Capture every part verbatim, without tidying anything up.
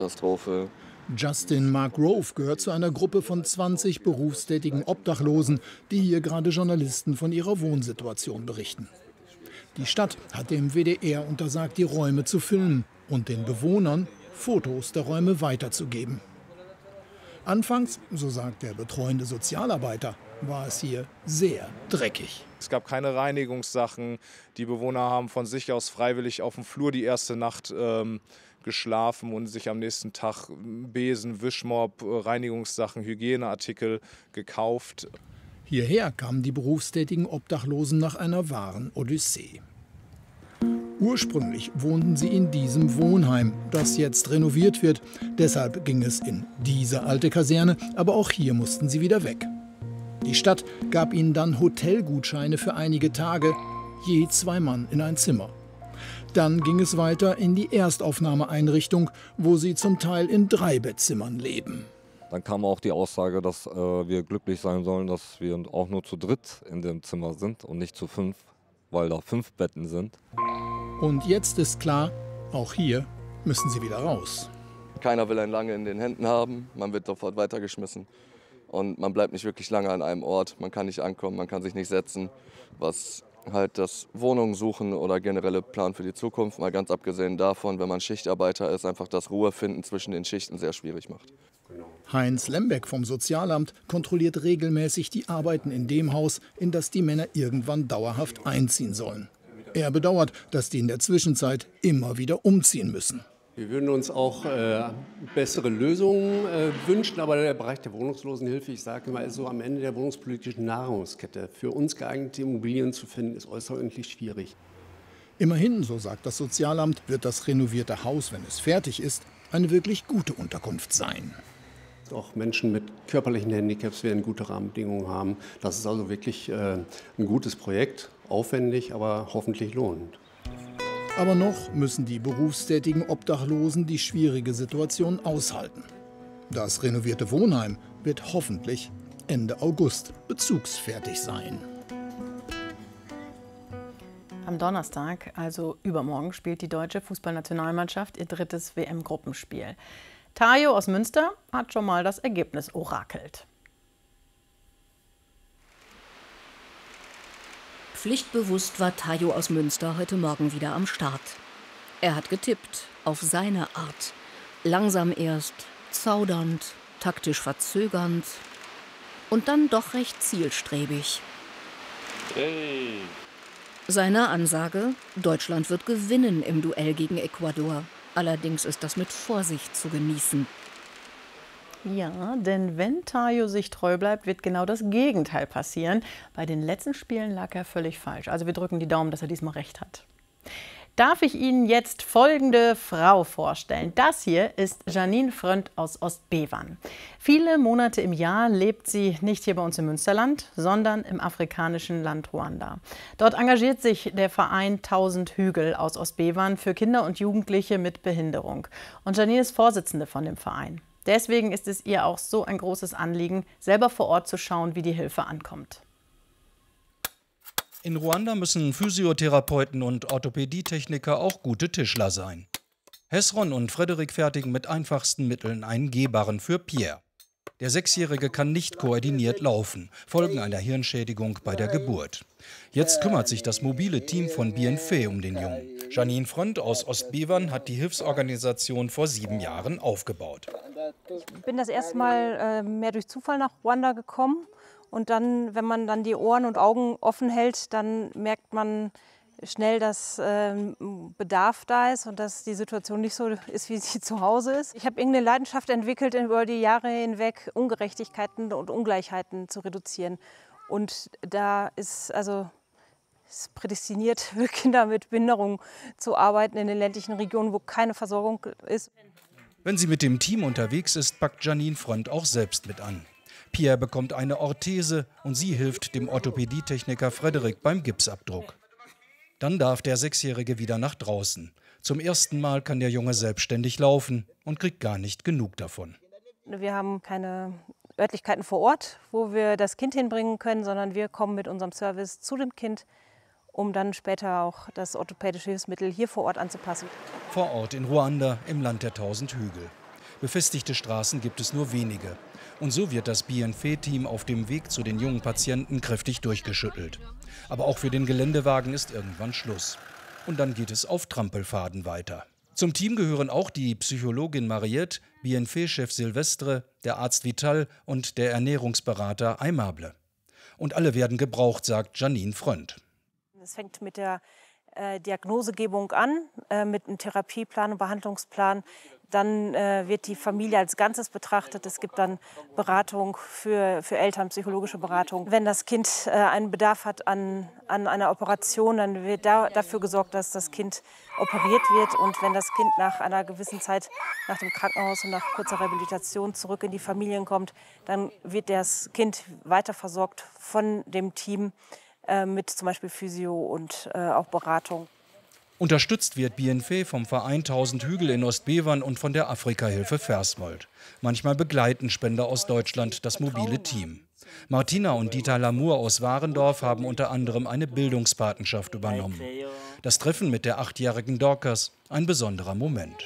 Katastrophe. Justin Margrove gehört zu einer Gruppe von zwanzig berufstätigen Obdachlosen, die hier gerade Journalisten von ihrer Wohnsituation berichten. Die Stadt hat dem W D R untersagt, die Räume zu filmen und den Bewohnern Fotos der Räume weiterzugeben. Anfangs, so sagt der betreuende Sozialarbeiter, war es hier sehr dreckig. Es gab keine Reinigungssachen. Die Bewohner haben von sich aus freiwillig auf dem Flur die erste Nacht ähm, geschlafen und sich am nächsten Tag Besen, Wischmopp, Reinigungssachen, Hygieneartikel gekauft. Hierher kamen die berufstätigen Obdachlosen nach einer wahren Odyssee. Ursprünglich wohnten sie in diesem Wohnheim, das jetzt renoviert wird. Deshalb ging es in diese alte Kaserne, aber auch hier mussten sie wieder weg. Die Stadt gab ihnen dann Hotelgutscheine für einige Tage, je zwei Mann in ein Zimmer. Dann ging es weiter in die Erstaufnahmeeinrichtung, wo sie zum Teil in Dreibettzimmern leben. Dann kam auch die Aussage, dass äh, wir glücklich sein sollen, dass wir auch nur zu dritt in dem Zimmer sind und nicht zu fünf, weil da fünf Betten sind. Und jetzt ist klar, auch hier müssen sie wieder raus. Keiner will einen lange in den Händen haben, man wird sofort weitergeschmissen. Und man bleibt nicht wirklich lange an einem Ort, man kann nicht ankommen, man kann sich nicht setzen, was halt das Wohnungen suchen oder generelle Plan für die Zukunft, mal ganz abgesehen davon, wenn man Schichtarbeiter ist, einfach das Ruhefinden zwischen den Schichten sehr schwierig macht. Heinz Lembeck vom Sozialamt kontrolliert regelmäßig die Arbeiten in dem Haus, in das die Männer irgendwann dauerhaft einziehen sollen. Er bedauert, dass die in der Zwischenzeit immer wieder umziehen müssen. Wir würden uns auch äh, bessere Lösungen äh, wünschen, aber der Bereich der Wohnungslosenhilfe, ich sage immer, ist so am Ende der wohnungspolitischen Nahrungskette. Für uns geeignete Immobilien zu finden, ist äußerst schwierig. Immerhin, so sagt das Sozialamt, wird das renovierte Haus, wenn es fertig ist, eine wirklich gute Unterkunft sein. Auch Menschen mit körperlichen Handicaps werden gute Rahmenbedingungen haben. Das ist also wirklich äh, ein gutes Projekt, aufwendig, aber hoffentlich lohnend. Aber noch müssen die berufstätigen Obdachlosen die schwierige Situation aushalten. Das renovierte Wohnheim wird hoffentlich Ende August bezugsfertig sein. Am Donnerstag, also übermorgen, spielt die deutsche Fußballnationalmannschaft ihr drittes W M-Gruppenspiel. Tajo aus Münster hat schon mal das Ergebnis orakelt. Pflichtbewusst war Tajo aus Münster heute Morgen wieder am Start. Er hat getippt, auf seine Art. Langsam erst, zaudernd, taktisch verzögernd und dann doch recht zielstrebig. Hey. Seine Ansage: Deutschland wird gewinnen im Duell gegen Ecuador. Allerdings ist das mit Vorsicht zu genießen. Ja, denn wenn Tajo sich treu bleibt, wird genau das Gegenteil passieren. Bei den letzten Spielen lag er völlig falsch. Also wir drücken die Daumen, dass er diesmal recht hat. Darf ich Ihnen jetzt folgende Frau vorstellen? Das hier ist Janine Frönd aus Ostbevern. Viele Monate im Jahr lebt sie nicht hier bei uns im Münsterland, sondern im afrikanischen Land Ruanda. Dort engagiert sich der Verein tausend Hügel aus Ostbevern für Kinder und Jugendliche mit Behinderung. Und Janine ist Vorsitzende von dem Verein. Deswegen ist es ihr auch so ein großes Anliegen, selber vor Ort zu schauen, wie die Hilfe ankommt. In Ruanda müssen Physiotherapeuten und Orthopädietechniker auch gute Tischler sein. Hesron und Frederik fertigen mit einfachsten Mitteln einen Gehbarren für Pierre. Der Sechsjährige kann nicht koordiniert laufen, Folgen einer Hirnschädigung bei der Geburt. Jetzt kümmert sich das mobile Team von Bienfait um den Jungen. Janine Frönd aus Ostbevern hat die Hilfsorganisation vor sieben Jahren aufgebaut. Ich bin das erste Mal äh, mehr durch Zufall nach Ruanda gekommen. Und dann, wenn man dann die Ohren und Augen offen hält, dann merkt man schnell, dass äh, Bedarf da ist und dass die Situation nicht so ist, wie sie zu Hause ist. Ich habe irgendeine Leidenschaft entwickelt, über die Jahre hinweg Ungerechtigkeiten und Ungleichheiten zu reduzieren. Und da ist also ist prädestiniert für Kinder mit Behinderung zu arbeiten in den ländlichen Regionen, wo keine Versorgung ist. Wenn sie mit dem Team unterwegs ist, packt Janine Frönd auch selbst mit an. Pierre bekommt eine Orthese und sie hilft dem Orthopädietechniker Frederik beim Gipsabdruck. Dann darf der Sechsjährige wieder nach draußen. Zum ersten Mal kann der Junge selbstständig laufen und kriegt gar nicht genug davon. Wir haben keine Örtlichkeiten vor Ort, wo wir das Kind hinbringen können, sondern wir kommen mit unserem Service zu dem Kind, um dann später auch das orthopädische Hilfsmittel hier vor Ort anzupassen. Vor Ort in Ruanda, im Land der tausend Hügel. Befestigte Straßen gibt es nur wenige. Und so wird das B N V-Team auf dem Weg zu den jungen Patienten kräftig durchgeschüttelt. Aber auch für den Geländewagen ist irgendwann Schluss. Und dann geht es auf Trampelfaden weiter. Zum Team gehören auch die Psychologin Mariette, B N V-Chef Silvestre, der Arzt Vital und der Ernährungsberater Aimable. Und alle werden gebraucht, sagt Janine Freund. Es fängt mit der äh, Diagnosegebung an, äh, mit einem Therapieplan und Behandlungsplan. Dann äh, wird die Familie als Ganzes betrachtet. Es gibt dann Beratung für, für Eltern, psychologische Beratung. Wenn das Kind äh, einen Bedarf hat an, an einer Operation, dann wird da, dafür gesorgt, dass das Kind operiert wird. Und wenn das Kind nach einer gewissen Zeit nach dem Krankenhaus und nach kurzer Rehabilitation zurück in die Familien kommt, dann wird das Kind weiter versorgt von dem Team äh, mit zum Beispiel Physio und äh, auch Beratung. Unterstützt wird B N V vom Verein Tausend Hügel in Ostbevern und von der Afrika-Hilfe Versmold. Manchmal begleiten Spender aus Deutschland das mobile Team. Martina und Dieter Lamour aus Warendorf haben unter anderem eine Bildungspatenschaft übernommen. Das Treffen mit der achtjährigen Dorcas, ein besonderer Moment.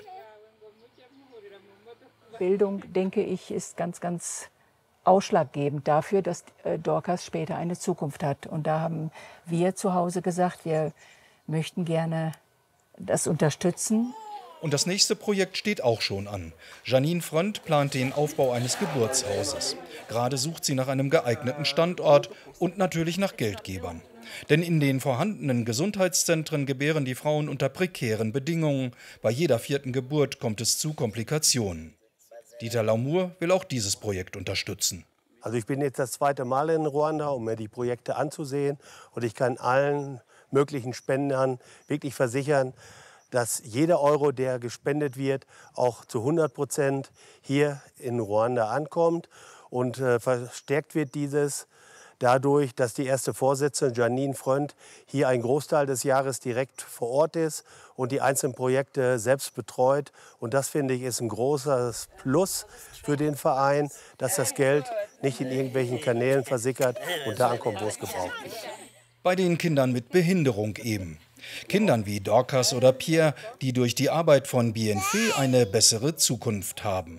Bildung, denke ich, ist ganz, ganz ausschlaggebend dafür, dass Dorcas später eine Zukunft hat. Und da haben wir zu Hause gesagt, wir möchten gerne das unterstützen. Und das nächste Projekt steht auch schon an. Janine Freund plant den Aufbau eines Geburtshauses. Gerade sucht sie nach einem geeigneten Standort und natürlich nach Geldgebern. Denn in den vorhandenen Gesundheitszentren gebären die Frauen unter prekären Bedingungen. Bei jeder vierten Geburt kommt es zu Komplikationen. Dieter Lamour will auch dieses Projekt unterstützen. Also ich bin jetzt das zweite Mal in Ruanda, um mir die Projekte anzusehen. Und ich kann allen möglichen Spendern wirklich versichern, dass jeder Euro, der gespendet wird, auch zu hundert Prozent hier in Ruanda ankommt. Und äh, verstärkt wird dieses dadurch, dass die erste Vorsitzende Janine Freund hier einen Großteil des Jahres direkt vor Ort ist und die einzelnen Projekte selbst betreut. Und das, finde ich, ist ein großes Plus für den Verein, dass das Geld nicht in irgendwelchen Kanälen versickert und da ankommt, wo es gebraucht wird. Bei den Kindern mit Behinderung eben. Kindern wie Dorcas oder Pierre, die durch die Arbeit von B N V eine bessere Zukunft haben.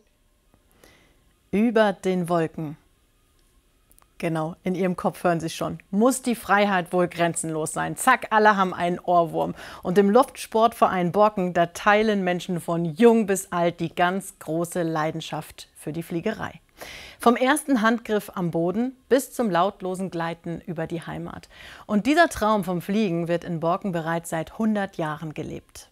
Über den Wolken. Genau, in Ihrem Kopf hören Sie schon. Muss die Freiheit wohl grenzenlos sein? Zack, alle haben einen Ohrwurm. Und im Luftsportverein Borken, da teilen Menschen von jung bis alt die ganz große Leidenschaft für die Fliegerei. Vom ersten Handgriff am Boden bis zum lautlosen Gleiten über die Heimat. Und dieser Traum vom Fliegen wird in Borken bereits seit hundert Jahren gelebt.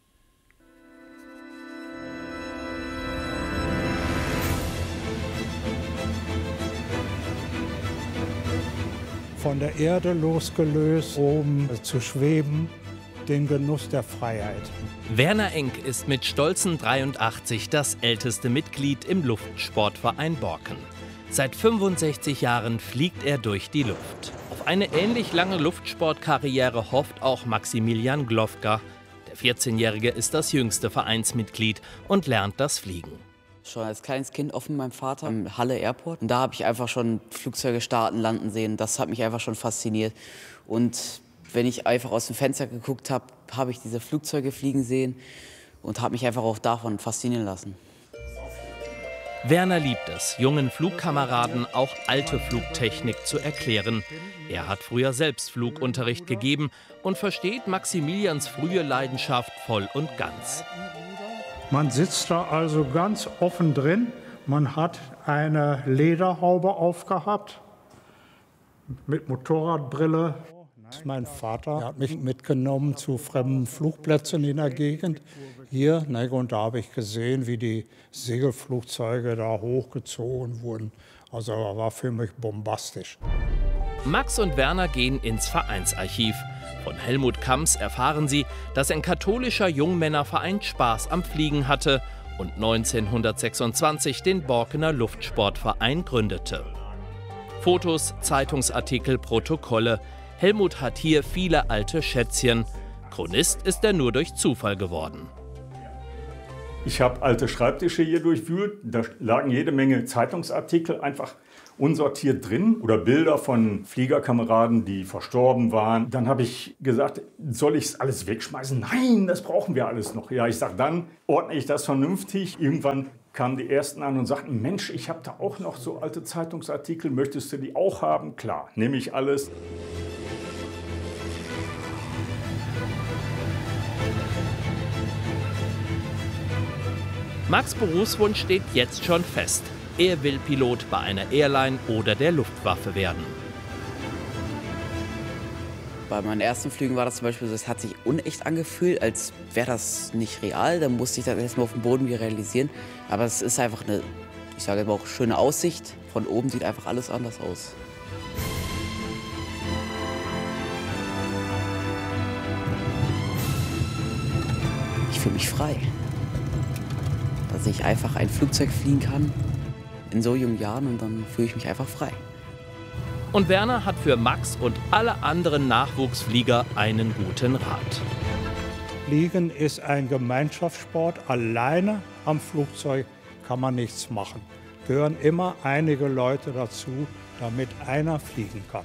Von der Erde losgelöst, oben zu schweben, den Genuss der Freiheit. Werner Enck ist mit stolzen dreiundachtzig das älteste Mitglied im Luftsportverein Borken. Seit fünfundsechzig Jahren fliegt er durch die Luft. Auf eine ähnlich lange Luftsportkarriere hofft auch Maximilian Glofka. Der vierzehnjährige ist das jüngste Vereinsmitglied und lernt das Fliegen. Schon als kleines Kind offen mit meinem Vater am Halle Airport. Und da habe ich einfach schon Flugzeuge starten, landen sehen. Das hat mich einfach schon fasziniert. Und wenn ich einfach aus dem Fenster geguckt habe, habe ich diese Flugzeuge fliegen sehen und habe mich einfach auch davon faszinieren lassen. Werner liebt es, jungen Flugkameraden auch alte Flugtechnik zu erklären. Er hat früher selbst Flugunterricht gegeben und versteht Maximilians frühe Leidenschaft voll und ganz. Man sitzt da also ganz offen drin. Man hat eine Lederhaube aufgehabt mit Motorradbrille. Mein Vater hat mich mitgenommen zu fremden Flugplätzen in der Gegend hier. Und da habe ich gesehen, wie die Segelflugzeuge da hochgezogen wurden. Also das war für mich bombastisch. Max und Werner gehen ins Vereinsarchiv. Von Helmut Kamps erfahren sie, dass ein katholischer Jungmännerverein Spaß am Fliegen hatte und neunzehnhundertsechsundzwanzig den Borkener Luftsportverein gründete. Fotos, Zeitungsartikel, Protokolle. Helmut hat hier viele alte Schätzchen. Chronist ist er nur durch Zufall geworden. Ich habe alte Schreibtische hier durchwühlt. Da lagen jede Menge Zeitungsartikel einfach unsortiert drin oder Bilder von Fliegerkameraden, die verstorben waren. Dann habe ich gesagt, soll ich es alles wegschmeißen? Nein, das brauchen wir alles noch. Ja, ich sage, dann ordne ich das vernünftig. Irgendwann kamen die Ersten an und sagten, Mensch, ich habe da auch noch so alte Zeitungsartikel, möchtest du die auch haben? Klar, nehme ich alles. Max' Berufswunsch steht jetzt schon fest. Er will Pilot bei einer Airline oder der Luftwaffe werden. Bei meinen ersten Flügen war das zum Beispiel so, es hat sich unecht angefühlt, als wäre das nicht real. Dann musste ich das erstmal auf dem Boden wieder realisieren. Aber es ist einfach eine, ich sage aber auch, schöne Aussicht. Von oben sieht einfach alles anders aus. Ich fühle mich frei. Dass ich einfach ein Flugzeug fliegen kann in so jungen Jahren und dann fühle ich mich einfach frei. Und Werner hat für Max und alle anderen Nachwuchsflieger einen guten Rat. Fliegen ist ein Gemeinschaftssport. Alleine am Flugzeug kann man nichts machen. Gehören immer einige Leute dazu, damit einer fliegen kann.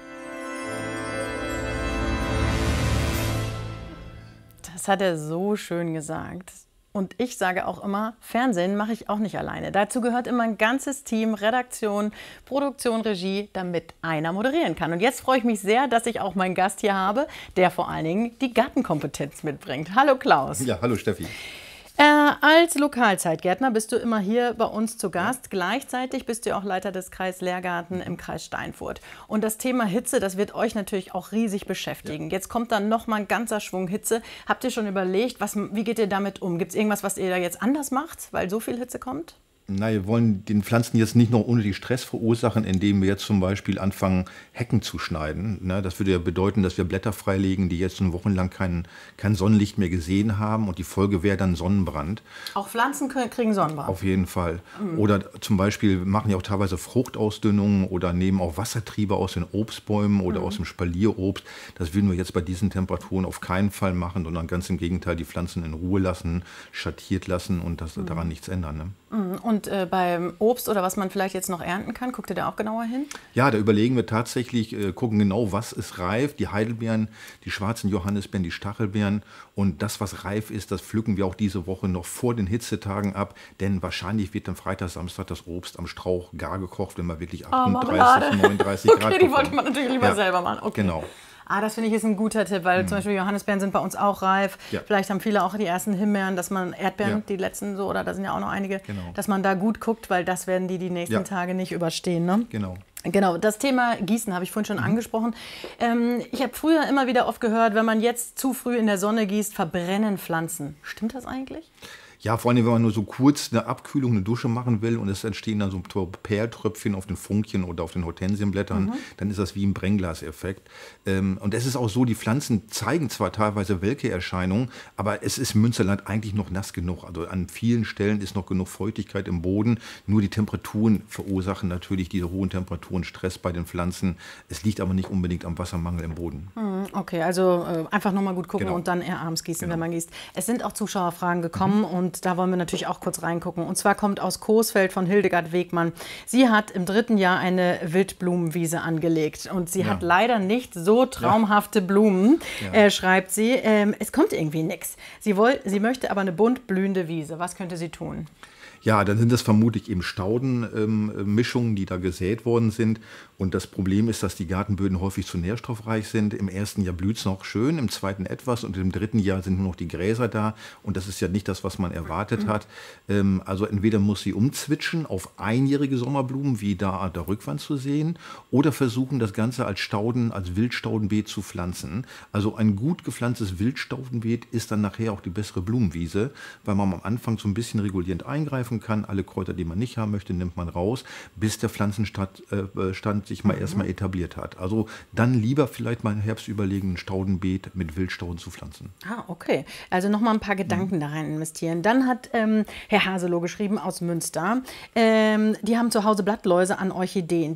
Das hat er so schön gesagt. Und ich sage auch immer, Fernsehen mache ich auch nicht alleine. Dazu gehört immer ein ganzes Team, Redaktion, Produktion, Regie, damit einer moderieren kann. Und jetzt freue ich mich sehr, dass ich auch meinen Gast hier habe, der vor allen Dingen die Gartenkompetenz mitbringt. Hallo Klaus. Ja, hallo Steffi. Äh, als Lokalzeitgärtner bist du immer hier bei uns zu Gast. Gleichzeitig bist du auch Leiter des Kreis Lehrgarten im Kreis Steinfurt. Und das Thema Hitze, das wird euch natürlich auch riesig beschäftigen. Ja. Jetzt kommt dann noch mal ein ganzer Schwung Hitze. Habt ihr schon überlegt, was, wie geht ihr damit um? Gibt es irgendwas, was ihr da jetzt anders macht, weil so viel Hitze kommt? Na, wir wollen den Pflanzen jetzt nicht noch unnötig Stress verursachen, indem wir jetzt zum Beispiel anfangen, Hecken zu schneiden. Na, das würde ja bedeuten, dass wir Blätter freilegen, die jetzt schon wochenlang kein, kein Sonnenlicht mehr gesehen haben. Und die Folge wäre dann Sonnenbrand. Auch Pflanzen können, kriegen Sonnenbrand? Auf jeden Fall. Mhm. Oder zum Beispiel machen ja auch teilweise Fruchtausdünnungen oder nehmen auch Wassertriebe aus den Obstbäumen oder mhm. aus dem Spalierobst. Das würden wir jetzt bei diesen Temperaturen auf keinen Fall machen, sondern ganz im Gegenteil die Pflanzen in Ruhe lassen, schattiert lassen und das, mhm. daran nichts ändern. Ne? Mhm. Und Und äh, beim Obst oder was man vielleicht jetzt noch ernten kann, guckt ihr da auch genauer hin? Ja, da überlegen wir tatsächlich, äh, gucken genau, was ist reif. Die Heidelbeeren, die schwarzen Johannisbeeren, die Stachelbeeren. Und das, was reif ist, das pflücken wir auch diese Woche noch vor den Hitzetagen ab. Denn wahrscheinlich wird dann Freitag, Samstag das Obst am Strauch gar gekocht, wenn wir wirklich achtunddreißig, oh, neununddreißig okay, Grad Okay, die wollte man natürlich lieber ja, selber machen. Okay. Genau. Ah, das finde ich ist ein guter Tipp, weil mhm. zum Beispiel Johannisbeeren sind bei uns auch reif. Ja. Vielleicht haben viele auch die ersten Himbeeren, dass man Erdbeeren, ja. die letzten so, oder da sind ja auch noch einige, genau. dass man da gut guckt, weil das werden die die nächsten ja. Tage nicht überstehen. Ne? Genau. Genau, das Thema Gießen habe ich vorhin schon mhm. angesprochen. Ähm, ich habe früher immer wieder oft gehört, wenn man jetzt zu früh in der Sonne gießt, verbrennen Pflanzen. Stimmt das eigentlich? Ja, vor allem, wenn man nur so kurz eine Abkühlung, eine Dusche machen will und es entstehen dann so Perltröpfchen auf den Funkchen oder auf den Hortensienblättern, mhm. dann ist das wie ein Brennglaseffekt. Ähm, und es ist auch so, die Pflanzen zeigen zwar teilweise welke Erscheinungen, aber es ist im Münsterland eigentlich noch nass genug. Also an vielen Stellen ist noch genug Feuchtigkeit im Boden. Nur die Temperaturen verursachen natürlich diese hohen Temperaturen Stress bei den Pflanzen. Es liegt aber nicht unbedingt am Wassermangel im Boden. Mhm, okay, also äh, einfach nochmal gut gucken genau. und dann eher abends gießen, genau. wenn man gießt. Es sind auch Zuschauerfragen gekommen mhm. und da wollen wir natürlich auch kurz reingucken. Und zwar kommt aus Coesfeld von Hildegard Wegmann. Sie hat im dritten Jahr eine Wildblumenwiese angelegt. Und sie ja. hat leider nicht so traumhafte ja. Blumen, ja. äh, schreibt sie. Ähm, es kommt irgendwie nichts. Sie, sie möchte aber eine bunt blühende Wiese. Was könnte sie tun? Ja, dann sind das vermutlich eben Staudenmischungen, ähm, die da gesät worden sind. Und das Problem ist, dass die Gartenböden häufig zu nährstoffreich sind. Im ersten Jahr blüht es noch schön, im zweiten etwas und im dritten Jahr sind nur noch die Gräser da. Und das ist ja nicht das, was man erwartet mhm. hat. Ähm, also entweder muss sie umzwitschen auf einjährige Sommerblumen, wie da an der Rückwand zu sehen, oder versuchen, das Ganze als Stauden, als Wildstaudenbeet zu pflanzen. Also ein gut gepflanztes Wildstaudenbeet ist dann nachher auch die bessere Blumenwiese, weil man am Anfang so ein bisschen regulierend eingreifen kann. Alle Kräuter, die man nicht haben möchte, nimmt man raus, bis der Pflanzenstand äh, Stand sich mal mhm. erstmal etabliert hat. Also dann lieber vielleicht mal im Herbst überlegen, ein Staudenbeet mit Wildstauden zu pflanzen. Ah, okay. Also nochmal ein paar Gedanken mhm. da rein investieren. Dann hat ähm, Herr Haseloh geschrieben aus Münster, ähm, die haben zu Hause Blattläuse an Orchideen. Die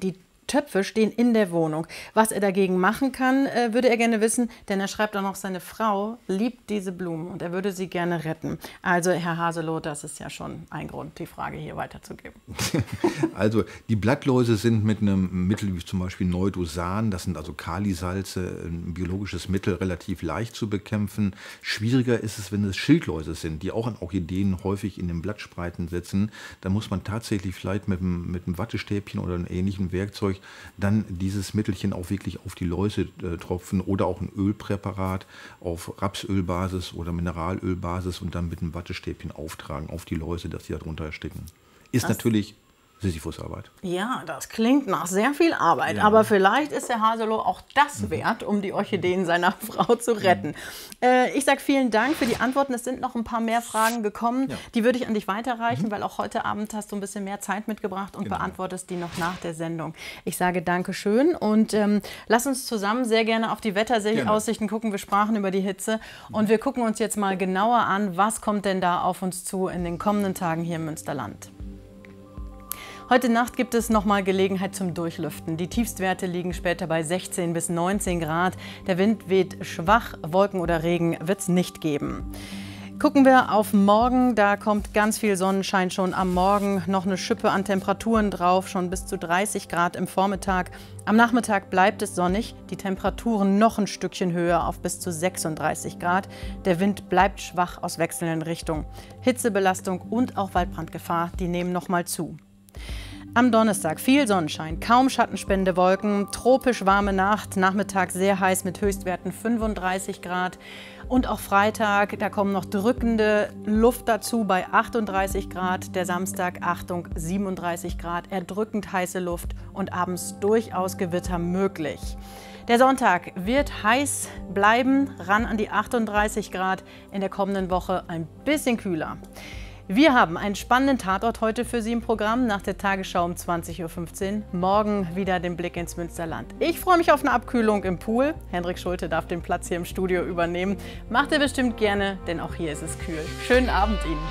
Töpfe stehen in der Wohnung. Was er dagegen machen kann, äh, würde er gerne wissen, denn er schreibt auch noch, seine Frau liebt diese Blumen und er würde sie gerne retten. Also Herr Haseloh, das ist ja schon ein Grund, die Frage hier weiterzugeben. Also die Blattläuse sind mit einem Mittel wie zum Beispiel Neudosan, das sind also Kalisalze, ein biologisches Mittel, relativ leicht zu bekämpfen. Schwieriger ist es, wenn es Schildläuse sind, die auch an Orchideen häufig in den Blattspreiten sitzen. Da muss man tatsächlich vielleicht mit einem, mit einem Wattestäbchen oder einem ähnlichen Werkzeug dann dieses Mittelchen auch wirklich auf die Läuse äh, tropfen oder auch ein Ölpräparat auf Rapsölbasis oder Mineralölbasis und dann mit einem Wattestäbchen auftragen auf die Läuse, dass sie darunter ersticken. Ist das natürlich Sisyphusarbeit. Ja, das klingt nach sehr viel Arbeit, ja. Aber vielleicht ist Herr Haseloh auch das mhm. wert, um die Orchideen seiner Frau zu retten. Mhm. Äh, ich sage vielen Dank für die Antworten. Es sind noch ein paar mehr Fragen gekommen. Ja. Die würde ich an dich weiterreichen, mhm. weil auch heute Abend hast du ein bisschen mehr Zeit mitgebracht und genau. beantwortest die noch nach der Sendung. Ich sage Dankeschön und ähm, lass uns zusammen sehr gerne auf die Wetteraussichten gucken. Wir sprachen über die Hitze und wir gucken uns jetzt mal genauer an, was kommt denn da auf uns zu in den kommenden Tagen hier im Münsterland. Heute Nacht gibt es noch mal Gelegenheit zum Durchlüften. Die Tiefstwerte liegen später bei sechzehn bis neunzehn Grad. Der Wind weht schwach, Wolken oder Regen wird es nicht geben. Gucken wir auf morgen, da kommt ganz viel Sonnenschein schon am Morgen, noch eine Schippe an Temperaturen drauf, schon bis zu dreißig Grad im Vormittag. Am Nachmittag bleibt es sonnig, die Temperaturen noch ein Stückchen höher auf bis zu sechsunddreißig Grad. Der Wind bleibt schwach aus wechselnden Richtungen. Hitzebelastung und auch Waldbrandgefahr, die nehmen noch mal zu. Am Donnerstag viel Sonnenschein, kaum schattenspendende Wolken, tropisch warme Nacht, Nachmittag sehr heiß mit Höchstwerten fünfunddreißig Grad. Und auch Freitag, da kommen noch drückende Luft dazu bei achtunddreißig Grad. Der Samstag, Achtung, siebenunddreißig Grad, erdrückend heiße Luft und abends durchaus Gewitter möglich. Der Sonntag wird heiß bleiben, ran an die achtunddreißig Grad, in der kommenden Woche ein bisschen kühler. Wir haben einen spannenden Tatort heute für Sie im Programm nach der Tagesschau um zwanzig Uhr fünfzehn. Morgen wieder den Blick ins Münsterland. Ich freue mich auf eine Abkühlung im Pool. Hendrik Schulte darf den Platz hier im Studio übernehmen. Macht er bestimmt gerne, denn auch hier ist es kühl. Schönen Abend Ihnen.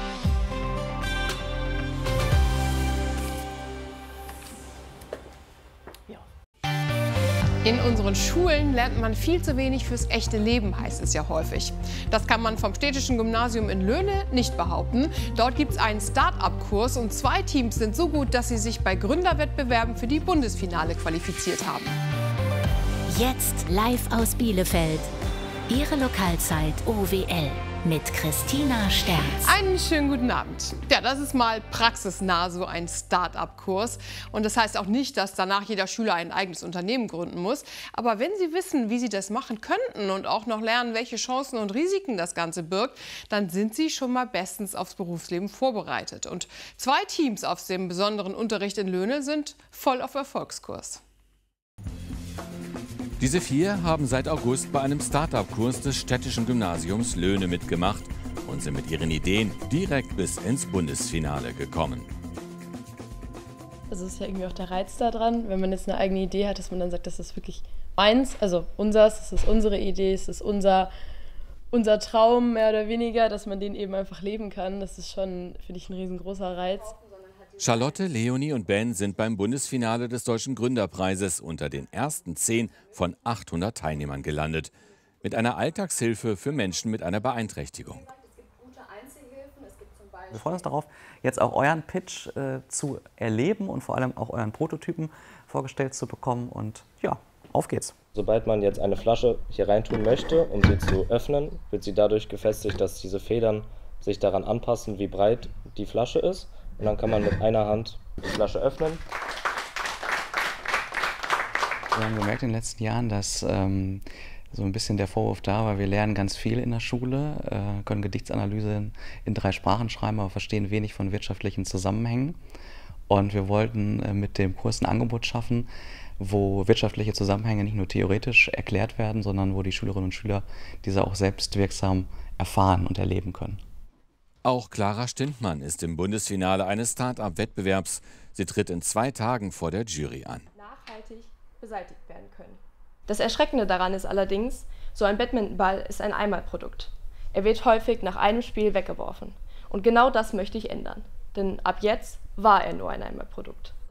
In unseren Schulen lernt man viel zu wenig fürs echte Leben, heißt es ja häufig. Das kann man vom Städtischen Gymnasium in Löhne nicht behaupten. Dort gibt es einen Start-up-Kurs und zwei Teams sind so gut, dass sie sich bei Gründerwettbewerben für die Bundesfinale qualifiziert haben. Jetzt live aus Bielefeld. Ihre Lokalzeit O W L mit Christina Sterz. Einen schönen guten Abend. Ja, das ist mal praxisnah, so ein Start-up-Kurs. Und das heißt auch nicht, dass danach jeder Schüler ein eigenes Unternehmen gründen muss. Aber wenn Sie wissen, wie Sie das machen könnten und auch noch lernen, welche Chancen und Risiken das Ganze birgt, dann sind Sie schon mal bestens aufs Berufsleben vorbereitet. Und zwei Teams aus dem besonderen Unterricht in Löhne sind voll auf Erfolgskurs. Diese vier haben seit August bei einem Start-up-Kurs des Städtischen Gymnasiums Löhne mitgemacht und sind mit ihren Ideen direkt bis ins Bundesfinale gekommen. Also das ist ja irgendwie auch der Reiz daran, wenn man jetzt eine eigene Idee hat, dass man dann sagt, das ist wirklich meins, also unseres, das ist unsere Idee, es ist unser, unser Traum mehr oder weniger, dass man den eben einfach leben kann. Das ist schon, finde ich, ein riesengroßer Reiz. Charlotte, Leonie und Ben sind beim Bundesfinale des Deutschen Gründerpreises unter den ersten zehn von achthundert Teilnehmern gelandet. Mit einer Alltagshilfe für Menschen mit einer Beeinträchtigung. Wir freuen uns darauf, jetzt auch euren Pitch äh, zu erleben und vor allem auch euren Prototypen vorgestellt zu bekommen. Und ja, auf geht's. Sobald man jetzt eine Flasche hier reintun möchte, um sie zu öffnen, wird sie dadurch gefestigt, dass diese Federn sich daran anpassen, wie breit die Flasche ist. Und dann kann man mit einer Hand die Flasche öffnen. Wir haben gemerkt in den letzten Jahren, dass ähm, so ein bisschen der Vorwurf da war, wir lernen ganz viel in der Schule, äh, können Gedichtsanalyse in, in drei Sprachen schreiben, aber verstehen wenig von wirtschaftlichen Zusammenhängen. Und wir wollten äh, mit dem Kurs ein Angebot schaffen, wo wirtschaftliche Zusammenhänge nicht nur theoretisch erklärt werden, sondern wo die Schülerinnen und Schüler diese auch selbstwirksam erfahren und erleben können. Auch Clara Stintmann ist im Bundesfinale eines Start-up-Wettbewerbs. Sie tritt in zwei Tagen vor der Jury an. Nachhaltig beseitigt werden können. Das Erschreckende daran ist allerdings, so ein Badmintonball ist ein Einmalprodukt. Er wird häufig nach einem Spiel weggeworfen. Und genau das möchte ich ändern. Denn ab jetzt war er nur ein Einmalprodukt.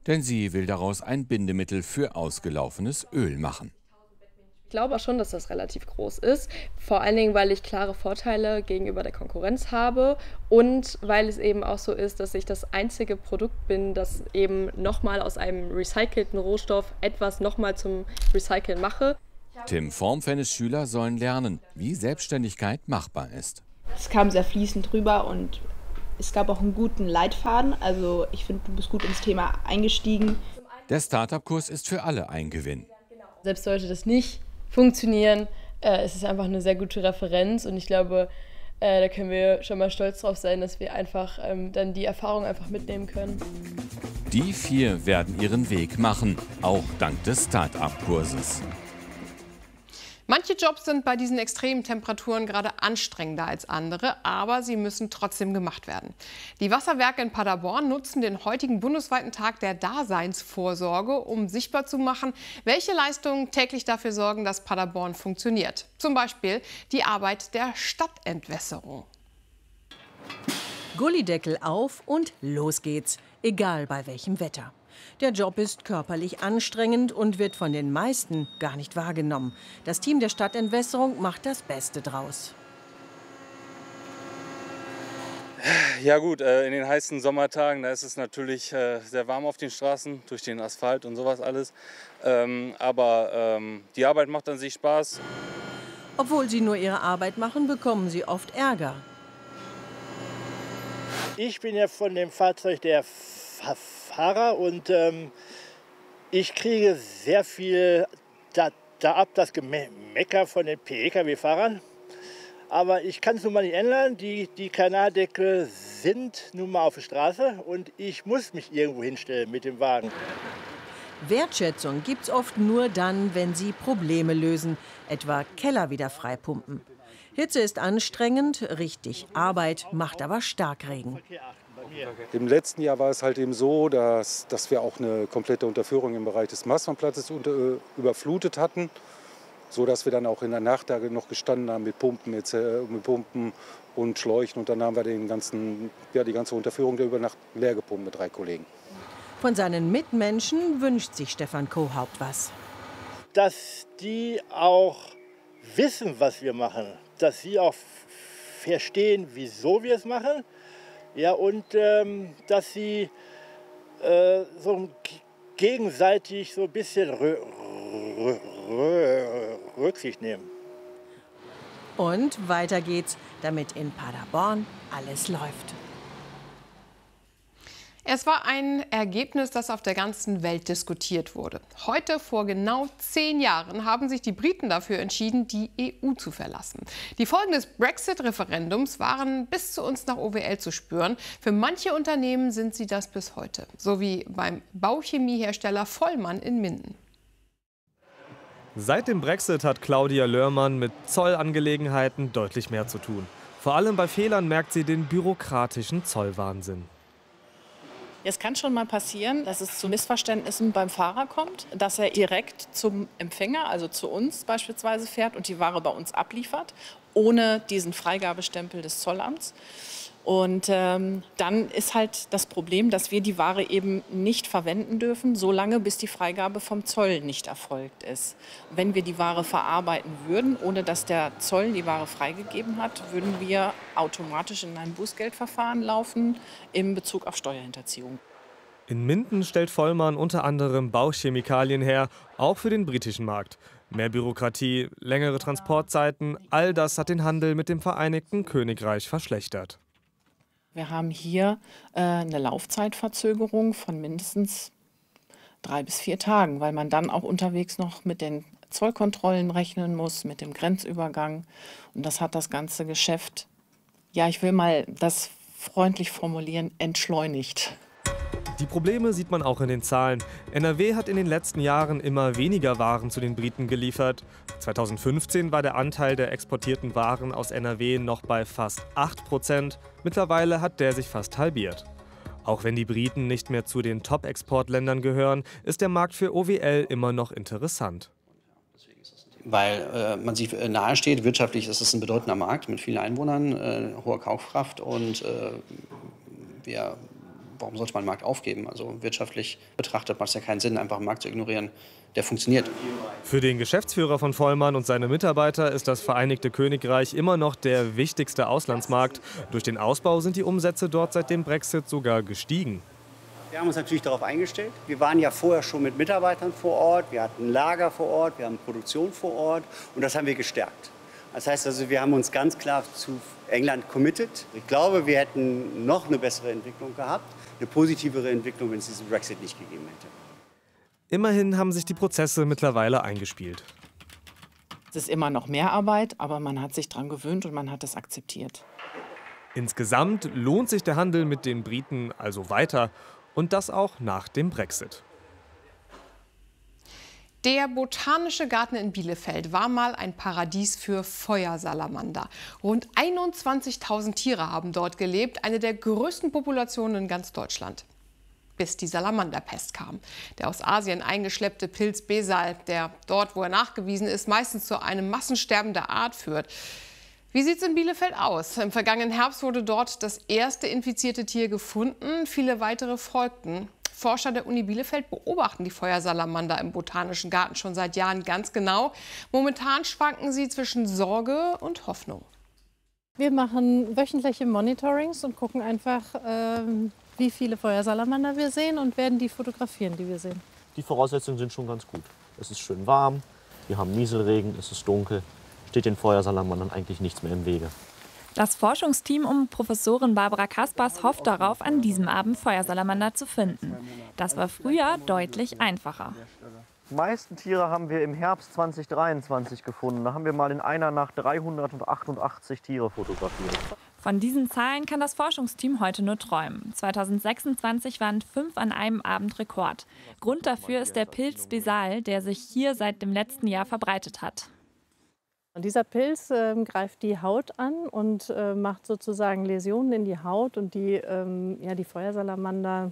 Denn sie will daraus ein Bindemittel für ausgelaufenes Öl machen. Ich glaube schon, dass das relativ groß ist. Vor allen Dingen, weil ich klare Vorteile gegenüber der Konkurrenz habe und weil es eben auch so ist, dass ich das einzige Produkt bin, das eben nochmal aus einem recycelten Rohstoff etwas nochmal zum Recyceln mache. Tim Formfennes Schüler sollen lernen, wie Selbstständigkeit machbar ist. Es kam sehr fließend rüber und es gab auch einen guten Leitfaden. Also ich finde, du bist gut ins Thema eingestiegen. Der Start-up-Kurs ist für alle ein Gewinn. Selbst sollte das nicht funktionieren, äh, es ist einfach eine sehr gute Referenz und ich glaube, äh, da können wir schon mal stolz drauf sein, dass wir einfach ähm, dann die Erfahrung einfach mitnehmen können. Die vier werden ihren Weg machen, auch dank des Start-up-Kurses. Manche Jobs sind bei diesen extremen Temperaturen gerade anstrengender als andere, aber sie müssen trotzdem gemacht werden. Die Wasserwerke in Paderborn nutzen den heutigen bundesweiten Tag der Daseinsvorsorge, um sichtbar zu machen, welche Leistungen täglich dafür sorgen, dass Paderborn funktioniert. Zum Beispiel die Arbeit der Stadtentwässerung. Gullydeckel auf und los geht's, egal bei welchem Wetter. Der Job ist körperlich anstrengend und wird von den meisten gar nicht wahrgenommen. Das Team der Stadtentwässerung macht das Beste draus. Ja gut, in den heißen Sommertagen, da ist es natürlich sehr warm auf den Straßen, durch den Asphalt und sowas alles. Aber die Arbeit macht an sich Spaß. Obwohl sie nur ihre Arbeit machen, bekommen sie oft Ärger. Ich bin ja von dem Fahrzeug der Fahrer und ähm, ich kriege sehr viel da, da ab, das Gemecker von den P K W-Fahrern. Aber ich kann es nun mal nicht ändern. Die, die Kanaldeckel sind nun mal auf der Straße und ich muss mich irgendwo hinstellen mit dem Wagen. Wertschätzung gibt's oft nur dann, wenn sie Probleme lösen, etwa Keller wieder freipumpen. Hitze ist anstrengend, richtig Arbeit macht aber Starkregen. Im letzten Jahr war es halt eben so, dass, dass wir auch eine komplette Unterführung im Bereich des Maßbahnplatzes unter, äh, überflutet hatten, sodass wir dann auch in der Nacht da noch gestanden haben mit Pumpen, mit, äh, mit Pumpen und Schläuchen. Und dann haben wir den ganzen, ja, die ganze Unterführung der Übernacht leer gepumpt mit drei Kollegen. Von seinen Mitmenschen wünscht sich Stefan Kohaupt was. Dass die auch wissen, was wir machen, dass sie auch verstehen, wieso wir es machen. Ja, und ähm, dass sie äh, so gegenseitig so ein bisschen Rü Rü Rü Rücksicht nehmen. Und weiter geht's, damit in Paderborn alles läuft. Es war ein Ergebnis, das auf der ganzen Welt diskutiert wurde. Heute, vor genau zehn Jahren, haben sich die Briten dafür entschieden, die E U zu verlassen. Die Folgen des Brexit-Referendums waren bis zu uns nach O W L zu spüren. Für manche Unternehmen sind sie das bis heute. So wie beim Bauchemiehersteller Vollmann in Minden. Seit dem Brexit hat Claudia Löhrmann mit Zollangelegenheiten deutlich mehr zu tun. Vor allem bei Fehlern merkt sie den bürokratischen Zollwahnsinn. Es kann schon mal passieren, dass es zu Missverständnissen beim Fahrer kommt, dass er direkt zum Empfänger, also zu uns beispielsweise, fährt und die Ware bei uns abliefert, ohne diesen Freigabestempel des Zollamts. Und ähm, dann ist halt das Problem, dass wir die Ware eben nicht verwenden dürfen, solange bis die Freigabe vom Zoll nicht erfolgt ist. Wenn wir die Ware verarbeiten würden, ohne dass der Zoll die Ware freigegeben hat, würden wir automatisch in ein Bußgeldverfahren laufen in Bezug auf Steuerhinterziehung. In Minden stellt Vollmann unter anderem Bauchchemikalien her, auch für den britischen Markt. Mehr Bürokratie, längere Transportzeiten, all das hat den Handel mit dem Vereinigten Königreich verschlechtert. Wir haben hier äh, eine Laufzeitverzögerung von mindestens drei bis vier Tagen, weil man dann auch unterwegs noch mit den Zollkontrollen rechnen muss, mit dem Grenzübergang. Und das hat das ganze Geschäft, ja, ich will mal das freundlich formulieren, entschleunigt. Die Probleme sieht man auch in den Zahlen. N R W hat in den letzten Jahren immer weniger Waren zu den Briten geliefert. zweitausendfünfzehn war der Anteil der exportierten Waren aus N R W noch bei fast acht Prozent. Mittlerweile hat der sich fast halbiert. Auch wenn die Briten nicht mehr zu den Top-Exportländern gehören, ist der Markt für O W L immer noch interessant. Weil äh, man sich nahe steht, wirtschaftlich ist es ein bedeutender Markt mit vielen Einwohnern, äh, hoher Kaufkraft und äh, wir warum sollte man den Markt aufgeben? Also wirtschaftlich betrachtet macht es ja keinen Sinn, einfach einen Markt zu ignorieren, der funktioniert. Für den Geschäftsführer von Vollmann und seine Mitarbeiter ist das Vereinigte Königreich immer noch der wichtigste Auslandsmarkt. Durch den Ausbau sind die Umsätze dort seit dem Brexit sogar gestiegen. Wir haben uns natürlich darauf eingestellt. Wir waren ja vorher schon mit Mitarbeitern vor Ort, wir hatten Lager vor Ort, wir haben Produktion vor Ort und das haben wir gestärkt. Das heißt also, wir haben uns ganz klar zu England committed. Ich glaube, wir hätten noch eine bessere Entwicklung gehabt, eine positivere Entwicklung, wenn es diesen Brexit nicht gegeben hätte. Immerhin haben sich die Prozesse mittlerweile eingespielt. Es ist immer noch mehr Arbeit, aber man hat sich daran gewöhnt und man hat es akzeptiert. Insgesamt lohnt sich der Handel mit den Briten also weiter und das auch nach dem Brexit. Der Botanische Garten in Bielefeld war mal ein Paradies für Feuersalamander. Rund einundzwanzigtausend Tiere haben dort gelebt, eine der größten Populationen in ganz Deutschland. Bis die Salamanderpest kam. Der aus Asien eingeschleppte Pilz Besal, der dort, wo er nachgewiesen ist, meistens zu einem Massensterben der Art führt. Wie sieht es in Bielefeld aus? Im vergangenen Herbst wurde dort das erste infizierte Tier gefunden. Viele weitere folgten. Forscher der Uni Bielefeld beobachten die Feuersalamander im Botanischen Garten schon seit Jahren ganz genau. Momentan schwanken sie zwischen Sorge und Hoffnung. Wir machen wöchentliche Monitorings und gucken einfach, ähm, wie viele Feuersalamander wir sehen und werden die fotografieren, die wir sehen. Die Voraussetzungen sind schon ganz gut. Es ist schön warm, wir haben Nieselregen, es ist dunkel. Steht den Feuersalamandern eigentlich nichts mehr im Wege. Das Forschungsteam um Professorin Barbara Kaspers hofft darauf, an diesem Abend Feuersalamander zu finden. Das war früher deutlich einfacher. Die meisten Tiere haben wir im Herbst zweitausenddreiundzwanzig gefunden. Da haben wir mal in einer Nacht dreihundertachtundachtzig Tiere fotografiert. Von diesen Zahlen kann das Forschungsteam heute nur träumen. zweitausendsechsundzwanzig waren fünf an einem Abend Rekord. Grund dafür ist der Pilz Besal, der sich hier seit dem letzten Jahr verbreitet hat. Und dieser Pilz äh, greift die Haut an und äh, macht sozusagen Läsionen in die Haut. Und die, ähm, ja, die Feuersalamander,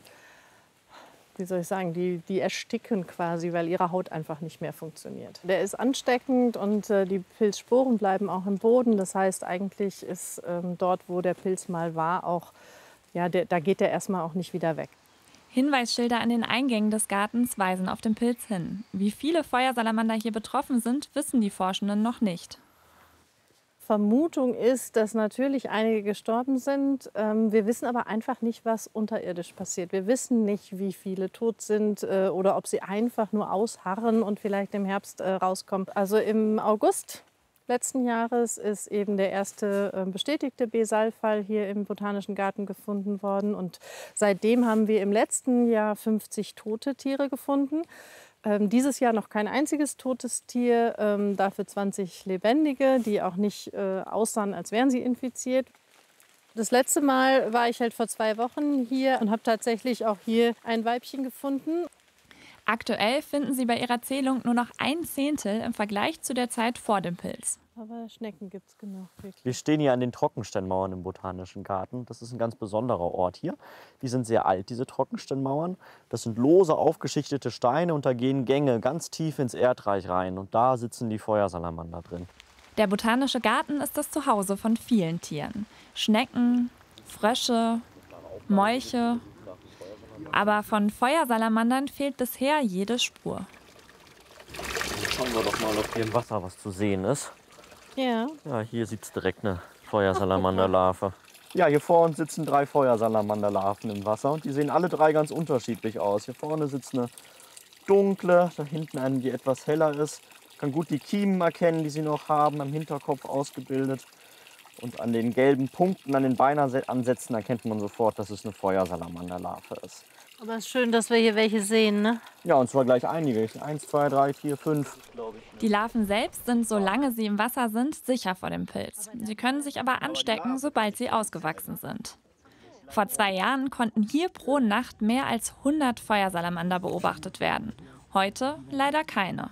wie soll ich sagen, die, die ersticken quasi, weil ihre Haut einfach nicht mehr funktioniert. Der ist ansteckend und äh, die Pilzsporen bleiben auch im Boden. Das heißt, eigentlich ist ähm, dort, wo der Pilz mal war, auch, ja, der, da geht der erstmal auch nicht wieder weg. Hinweisschilder an den Eingängen des Gartens weisen auf den Pilz hin. Wie viele Feuersalamander hier betroffen sind, wissen die Forschenden noch nicht. Vermutung ist, dass natürlich einige gestorben sind. Wir wissen aber einfach nicht, was unterirdisch passiert. Wir wissen nicht, wie viele tot sind oder ob sie einfach nur ausharren und vielleicht im Herbst rauskommen. Also im August letzten Jahres ist eben der erste bestätigte Besal-Fall hier im Botanischen Garten gefunden worden. Und seitdem haben wir im letzten Jahr fünfzig tote Tiere gefunden. Ähm, dieses Jahr noch kein einziges totes Tier, ähm, dafür zwanzig lebendige, die auch nicht äh, aussahen, als wären sie infiziert. Das letzte Mal war ich halt vor zwei Wochen hier und habe tatsächlich auch hier ein Weibchen gefunden. Aktuell finden Sie bei ihrer Zählung nur noch ein Zehntel im Vergleich zu der Zeit vor dem Pilz. Aber Schnecken gibt es genug. Wirklich. Wir stehen hier an den Trockensteinmauern im Botanischen Garten. Das ist ein ganz besonderer Ort hier. Die sind sehr alt, diese Trockensteinmauern. Das sind lose aufgeschichtete Steine und da gehen Gänge ganz tief ins Erdreich rein. Und da sitzen die Feuersalamander drin. Der Botanische Garten ist das Zuhause von vielen Tieren. Schnecken, Frösche, Molche. Aber von Feuersalamandern fehlt bisher jede Spur. Schauen wir doch mal, ob hier im Wasser was zu sehen ist. Ja. Ja, hier sieht es direkt eine Feuersalamanderlarve. Ja, hier vor uns sitzen drei Feuersalamanderlarven im Wasser und die sehen alle drei ganz unterschiedlich aus. Hier vorne sitzt eine dunkle, da hinten eine, die etwas heller ist. Man kann gut die Kiemen erkennen, die sie noch haben, am Hinterkopf ausgebildet. Und an den gelben Punkten, an den Beinansätzen erkennt man sofort, dass es eine Feuersalamanderlarve ist. Aber es ist schön, dass wir hier welche sehen, ne? Ja, und zwar gleich einige. Eins, zwei, drei, vier, fünf. Die Larven selbst sind, solange sie im Wasser sind, sicher vor dem Pilz. Sie können sich aber anstecken, sobald sie ausgewachsen sind. Vor zwei Jahren konnten hier pro Nacht mehr als hundert Feuersalamander beobachtet werden. Heute leider keine.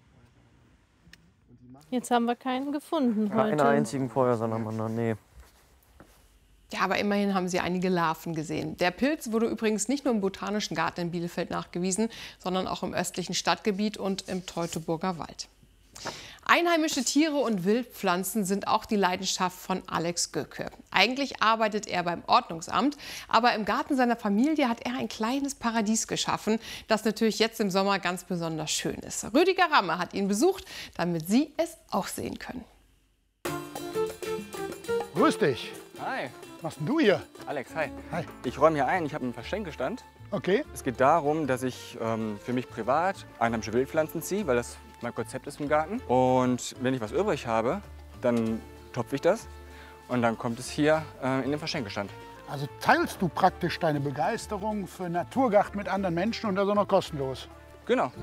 Jetzt haben wir keinen gefunden heute. Keinen einzigen Feuersalamander, nee. Ja, aber immerhin haben sie einige Larven gesehen. Der Pilz wurde übrigens nicht nur im Botanischen Garten in Bielefeld nachgewiesen, sondern auch im östlichen Stadtgebiet und im Teutoburger Wald. Einheimische Tiere und Wildpflanzen sind auch die Leidenschaft von Alex Göcke. Eigentlich arbeitet er beim Ordnungsamt, aber im Garten seiner Familie hat er ein kleines Paradies geschaffen, das natürlich jetzt im Sommer ganz besonders schön ist. Rüdiger Ramme hat ihn besucht, damit Sie es auch sehen können. Grüß dich. Hi. Was machst denn du hier? Alex, hi. Hi. Ich räume hier ein, ich habe einen Verschenkestand. Okay. Es geht darum, dass ich ähm, für mich privat einheimische Wildpflanzen ziehe, weil das mein Konzept ist im Garten. Und wenn ich was übrig habe, dann topfe ich das und dann kommt es hier äh, in den Verschenkestand. Also teilst du praktisch deine Begeisterung für Naturgarten mit anderen Menschen und das auch noch kostenlos? Genau.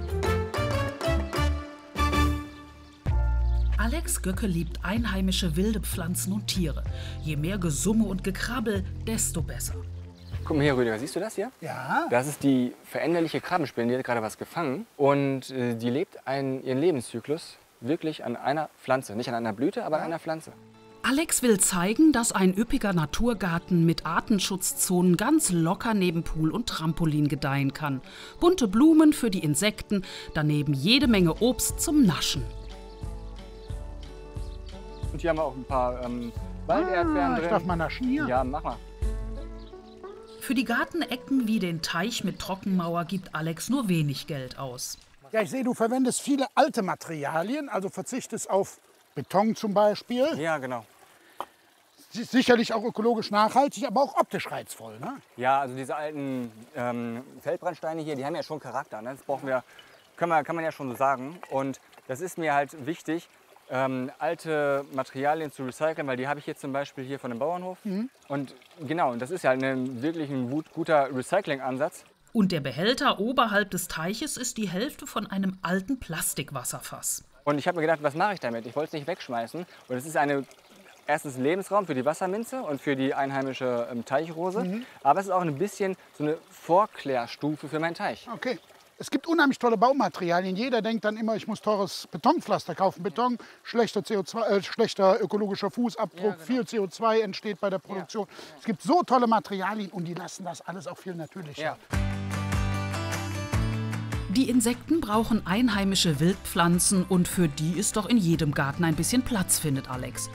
Alex Göcke liebt einheimische wilde Pflanzen und Tiere. Je mehr Gesumme und Gekrabbel, desto besser. Guck mal hier, Rüdiger, siehst du das hier? Ja. Das ist die veränderliche Krabbenspinne, die hat gerade was gefangen. Und äh, die lebt einen, ihren Lebenszyklus wirklich an einer Pflanze. Nicht an einer Blüte, aber an einer Pflanze. Alex will zeigen, dass ein üppiger Naturgarten mit Artenschutzzonen ganz locker neben Pool und Trampolin gedeihen kann. Bunte Blumen für die Insekten, daneben jede Menge Obst zum Naschen. Und hier haben wir auch ein paar ähm, Walderdbeeren ah, drin. Ich darf mal naschen hier? Ja, mach mal. Für die Gartenecken wie den Teich mit Trockenmauer gibt Alex nur wenig Geld aus. Ja, ich sehe, du verwendest viele alte Materialien, also verzichtest auf Beton zum Beispiel. Ja, genau. Sicherlich auch ökologisch nachhaltig, aber auch optisch reizvoll, ne? Ja, also diese alten ähm, Feldbrandsteine hier, die haben ja schon Charakter. Ne? Das brauchen wir, kann man, kann man ja schon so sagen. Und das ist mir halt wichtig, Ähm, alte Materialien zu recyceln, weil die habe ich jetzt zum Beispiel hier von dem Bauernhof. Mhm. Und genau, das ist ja ein, wirklich ein gut, guter Recycling-Ansatz. Und der Behälter oberhalb des Teiches ist die Hälfte von einem alten Plastikwasserfass. Und ich habe mir gedacht, was mache ich damit? Ich wollte es nicht wegschmeißen. Und es ist eine, erstens ein Lebensraum für die Wasserminze und für die einheimische ähm, Teichrose. Mhm. Aber es ist auch ein bisschen so eine Vorklärstufe für meinen Teich. Okay. Es gibt unheimlich tolle Baumaterialien. Jeder denkt dann immer, ich muss teures Betonpflaster kaufen. Beton, schlechter, C O zwei, äh, schlechter ökologischer Fußabdruck, ja, genau. Viel C O zwei entsteht bei der Produktion. Ja. Es gibt so tolle Materialien und die lassen das alles auch viel natürlicher. Ja. Die Insekten brauchen einheimische Wildpflanzen und für die ist doch in jedem Garten ein bisschen Platz, findet Alex.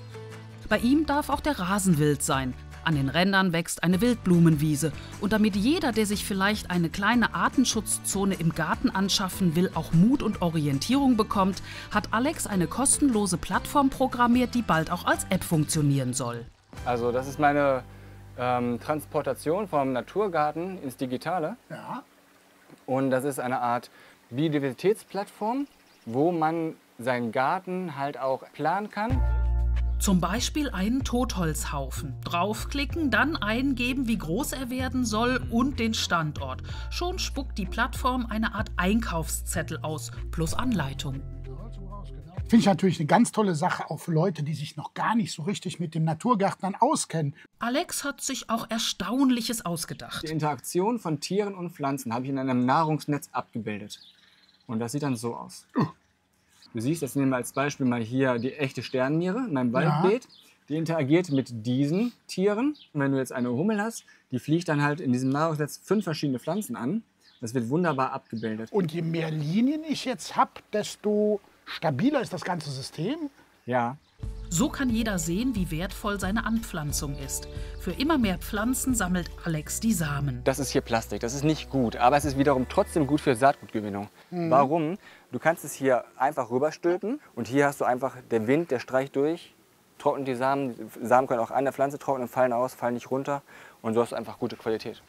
Bei ihm darf auch der Rasen wild sein. An den Rändern wächst eine Wildblumenwiese. Und damit jeder, der sich vielleicht eine kleine Artenschutzzone im Garten anschaffen will, auch Mut und Orientierung bekommt, hat Alex eine kostenlose Plattform programmiert, die bald auch als App funktionieren soll. Also das ist meine ähm, Transportation vom Naturgarten ins Digitale. Ja. Und das ist eine Art Biodiversitätsplattform, wo man seinen Garten halt auch planen kann. Zum Beispiel einen Totholzhaufen. Draufklicken, dann eingeben, wie groß er werden soll und den Standort. Schon spuckt die Plattform eine Art Einkaufszettel aus, plus Anleitung. Finde ich natürlich eine ganz tolle Sache, auch für Leute, die sich noch gar nicht so richtig mit dem Naturgarten dann auskennen. Alex hat sich auch Erstaunliches ausgedacht. Die Interaktion von Tieren und Pflanzen habe ich in einem Nahrungsnetz abgebildet. Und das sieht dann so aus. Uh. Du siehst, jetzt nehmen wir als Beispiel mal hier die echte Sternenniere in meinem Waldbeet. Ja. Die interagiert mit diesen Tieren. Und wenn du jetzt eine Hummel hast, die fliegt dann halt in diesem Nahrungsnetz fünf verschiedene Pflanzen an. Das wird wunderbar abgebildet. Und je mehr Linien ich jetzt habe, desto stabiler ist das ganze System? Ja. So kann jeder sehen, wie wertvoll seine Anpflanzung ist. Für immer mehr Pflanzen sammelt Alex die Samen. Das ist hier Plastik, das ist nicht gut, aber es ist wiederum trotzdem gut für Saatgutgewinnung. Mhm. Warum? Du kannst es hier einfach rüberstülpen und hier hast du einfach, der Wind, der streicht durch, trocknet die Samen. Die Samen können auch an der Pflanze trocknen, fallen aus, fallen nicht runter und so hast du einfach gute Qualität.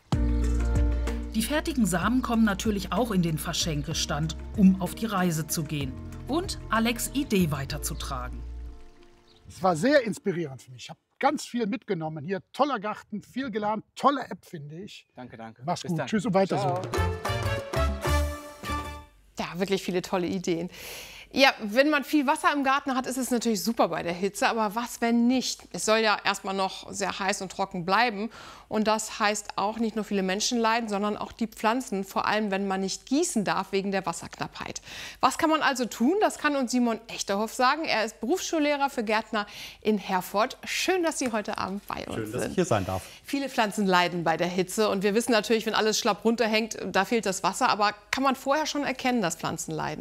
Die fertigen Samen kommen natürlich auch in den Verschenkestand, um auf die Reise zu gehen und Alex' Idee weiterzutragen. Es war sehr inspirierend für mich. Ich habe ganz viel mitgenommen. Hier toller Garten, viel gelernt, tolle App, finde ich. Danke, danke. Mach's Bis gut. dann. Tschüss und weiter Ciao. so. Ja, wirklich viele tolle Ideen. Ja, wenn man viel Wasser im Garten hat, ist es natürlich super bei der Hitze. Aber was, wenn nicht? Es soll ja erstmal noch sehr heiß und trocken bleiben. Und das heißt auch, nicht nur viele Menschen leiden, sondern auch die Pflanzen. Vor allem, wenn man nicht gießen darf wegen der Wasserknappheit. Was kann man also tun? Das kann uns Simon Echterhoff sagen. Er ist Berufsschullehrer für Gärtner in Herford. Schön, dass Sie heute Abend bei uns sind. Schön, dass ich hier sein darf. Viele Pflanzen leiden bei der Hitze. Und wir wissen natürlich, wenn alles schlapp runterhängt, da fehlt das Wasser. Aber kann man vorher schon erkennen, dass Pflanzen leiden? Und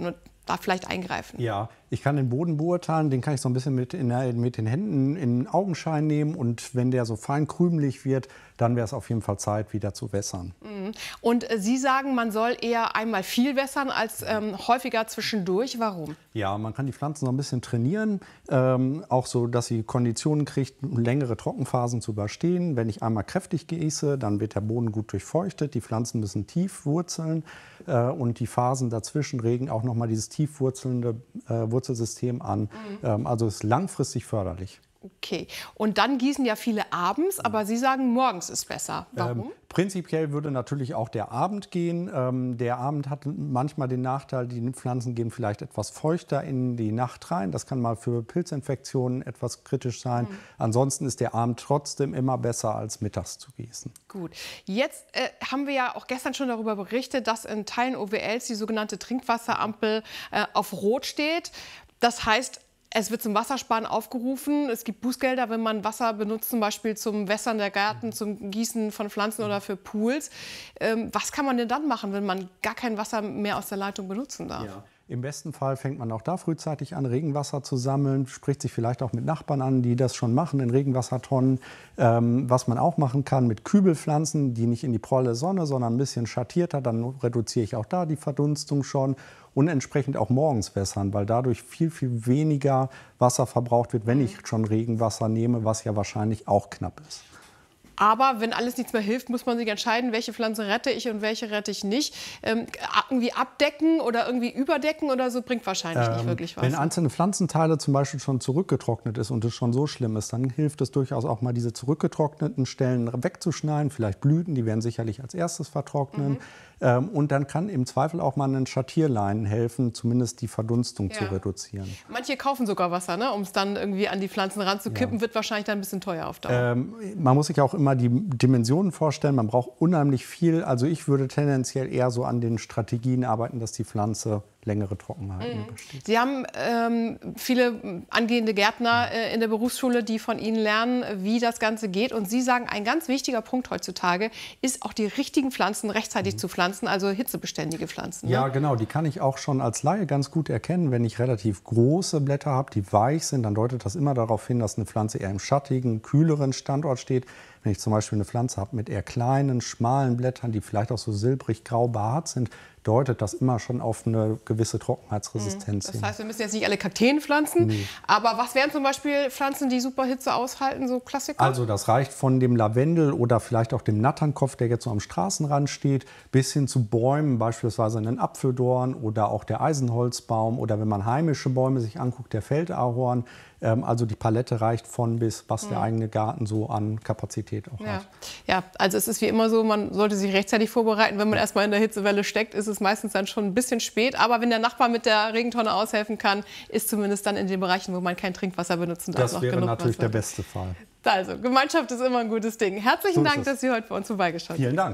da vielleicht eingreifen? Ja, ich kann den Boden beurteilen, den kann ich so ein bisschen mit, in, mit den Händen in Augenschein nehmen. Und wenn der so fein krümelig wird, dann wäre es auf jeden Fall Zeit, wieder zu wässern. Und äh, Sie sagen, man soll eher einmal viel wässern als ähm, häufiger zwischendurch. Warum? Ja, man kann die Pflanzen so ein bisschen trainieren, ähm, auch so, dass sie Konditionen kriegt, längere Trockenphasen zu überstehen. Wenn ich einmal kräftig gieße, dann wird der Boden gut durchfeuchtet, die Pflanzen müssen tief wurzeln äh, und die Phasen dazwischen regen auch noch mal dieses tief wurzelnde äh, Wurzelsystem an. Mhm. Ähm, also ist langfristig förderlich. Okay, und dann gießen ja viele abends, aber Sie sagen, morgens ist besser. Warum? Ähm, prinzipiell würde natürlich auch der Abend gehen. Ähm, der Abend hat manchmal den Nachteil, die Pflanzen gehen vielleicht etwas feuchter in die Nacht rein. Das kann mal für Pilzinfektionen etwas kritisch sein. Mhm. Ansonsten ist der Abend trotzdem immer besser als mittags zu gießen. Gut, jetzt äh, haben wir ja auch gestern schon darüber berichtet, dass in Teilen O W Ls die sogenannte Trinkwasserampel äh, auf Rot steht. Das heißt, es wird zum Wassersparen aufgerufen. Es gibt Bußgelder, wenn man Wasser benutzt, zum Beispiel zum Wässern der Gärten, zum Gießen von Pflanzen oder für Pools. Ähm, was kann man denn dann machen, wenn man gar kein Wasser mehr aus der Leitung benutzen darf? Ja. Im besten Fall fängt man auch da frühzeitig an, Regenwasser zu sammeln, spricht sich vielleicht auch mit Nachbarn an, die das schon machen in Regenwassertonnen. Ähm, was man auch machen kann mit Kübelpflanzen, die nicht in die pralle Sonne, sondern ein bisschen schattierter, dann reduziere ich auch da die Verdunstung schon. Und entsprechend auch morgens wässern, weil dadurch viel, viel weniger Wasser verbraucht wird, wenn ich schon Regenwasser nehme, was ja wahrscheinlich auch knapp ist. Aber wenn alles nichts mehr hilft, muss man sich entscheiden, welche Pflanze rette ich und welche rette ich nicht. Ähm, irgendwie abdecken oder irgendwie überdecken oder so bringt wahrscheinlich ähm, nicht wirklich was. Wenn einzelne Pflanzenteile zum Beispiel schon zurückgetrocknet ist und es schon so schlimm ist, dann hilft es durchaus auch mal, diese zurückgetrockneten Stellen wegzuschneiden. Vielleicht Blüten, die werden sicherlich als erstes vertrocknen. Mhm. Ähm, und dann kann im Zweifel auch mal ein Schattierleinen helfen, zumindest die Verdunstung ja. zu reduzieren. Manche kaufen sogar Wasser, ne, um es dann irgendwie an die Pflanzen ranzukippen. Ja. Wird wahrscheinlich dann ein bisschen teuer auf Dauer. Ähm, man muss sich auch immer die Dimensionen vorstellen. Man braucht unheimlich viel. Also ich würde tendenziell eher so an den Strategien arbeiten, dass die Pflanze längere Trockenheit mhm. übersteht. Sie haben ähm, viele angehende Gärtner äh, in der Berufsschule, die von Ihnen lernen, wie das Ganze geht. Und Sie sagen, ein ganz wichtiger Punkt heutzutage ist auch die richtigen Pflanzen rechtzeitig mhm. zu pflanzen, also hitzebeständige Pflanzen. Ne? Ja, genau. Die kann ich auch schon als Laie ganz gut erkennen. Wenn ich relativ große Blätter habe, die weich sind, dann deutet das immer darauf hin, dass eine Pflanze eher im schattigen, kühleren Standort steht. Wenn ich zum Beispiel eine Pflanze habe mit eher kleinen, schmalen Blättern, die vielleicht auch so silbrig-grau behaart sind, deutet das immer schon auf eine gewisse Trockenheitsresistenz hin. Das heißt, wir müssen jetzt nicht alle Kakteen pflanzen, nee. aber was wären zum Beispiel Pflanzen, die super Hitze aushalten, so Klassiker? Also das reicht von dem Lavendel oder vielleicht auch dem Natternkopf, der jetzt so am Straßenrand steht, bis hin zu Bäumen, beispielsweise einen Apfeldorn oder auch der Eisenholzbaum oder wenn man heimische Bäume sich anguckt, der Feldahorn. Also die Palette reicht von bis, was mhm. der eigene Garten so an Kapazität auch ja. hat. Ja, also es ist wie immer so, man sollte sich rechtzeitig vorbereiten. Wenn man erstmal in der Hitzewelle steckt, ist es meistens dann schon ein bisschen spät. Aber wenn der Nachbar mit der Regentonne aushelfen kann, ist zumindest dann in den Bereichen, wo man kein Trinkwasser benutzen darf, das noch wäre genug natürlich Wasser. Der beste Fall. Also, Gemeinschaft ist immer ein gutes Ding. Herzlichen so Dank, dass Sie heute bei uns vorbeigeschaut haben. Vielen Dank.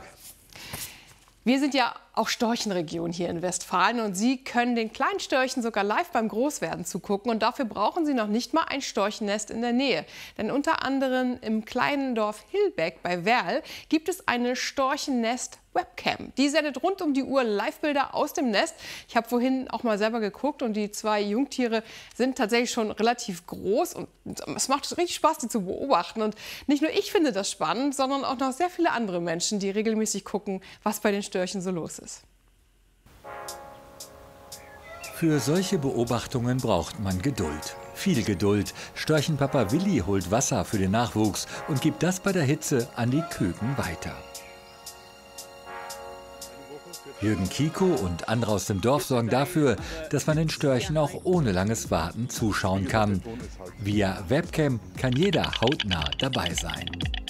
Wir sind ja auch Storchenregion hier in Westfalen und Sie können den kleinen Störchen sogar live beim Großwerden zugucken. Und dafür brauchen Sie noch nicht mal ein Storchennest in der Nähe. Denn unter anderem im kleinen Dorf Hillbeck bei Werl gibt es eine Storchennest-Webcam. Die sendet rund um die Uhr Live-Bilder aus dem Nest. Ich habe vorhin auch mal selber geguckt und die zwei Jungtiere sind tatsächlich schon relativ groß. Und es macht richtig Spaß, die zu beobachten. Und nicht nur ich finde das spannend, sondern auch noch sehr viele andere Menschen, die regelmäßig gucken, was bei den Störchen so los ist. Für solche Beobachtungen braucht man Geduld. Viel Geduld. Störchenpapa Willi holt Wasser für den Nachwuchs und gibt das bei der Hitze an die Küken weiter. Jürgen Kiko und andere aus dem Dorf sorgen dafür, dass man den Störchen auch ohne langes Warten zuschauen kann. Via Webcam kann jeder hautnah dabei sein.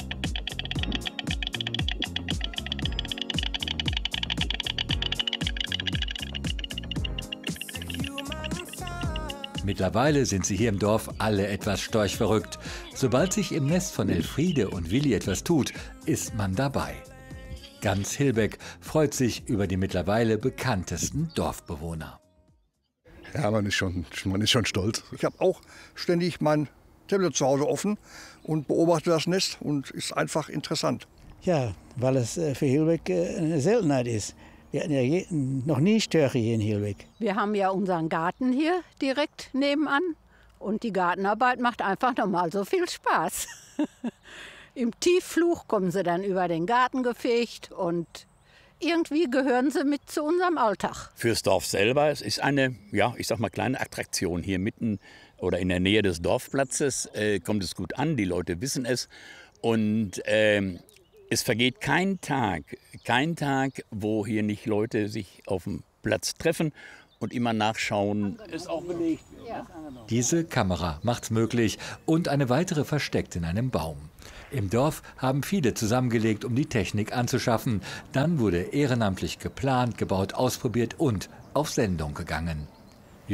Mittlerweile sind sie hier im Dorf alle etwas storchverrückt. Sobald sich im Nest von Elfriede und Willi etwas tut, ist man dabei. Ganz Hillbeck freut sich über die mittlerweile bekanntesten Dorfbewohner. Ja, man ist schon, man ist schon stolz. Ich habe auch ständig mein Tablet zu Hause offen und beobachte das Nest und ist einfach interessant. Ja, weil es für Hillbeck eine Seltenheit ist. Wir hatten ja je, noch nie Störche hier in Hilbek. Wir haben ja unseren Garten hier direkt nebenan. Und die Gartenarbeit macht einfach nochmal so viel Spaß. Im Tiefflug kommen sie dann über den Garten gefegt und irgendwie gehören sie mit zu unserem Alltag. Fürs Dorf selber, es ist eine, ja, ich sag mal, kleine Attraktion hier mitten oder in der Nähe des Dorfplatzes. Äh, kommt es gut an, die Leute wissen es. Und ähm, es vergeht kein Tag, kein Tag, wo hier nicht Leute sich auf dem Platz treffen und immer nachschauen. Ist auch belegt. Ja. Diese Kamera macht's möglich und eine weitere versteckt in einem Baum. Im Dorf haben viele zusammengelegt, um die Technik anzuschaffen. Dann wurde ehrenamtlich geplant, gebaut, ausprobiert und auf Sendung gegangen.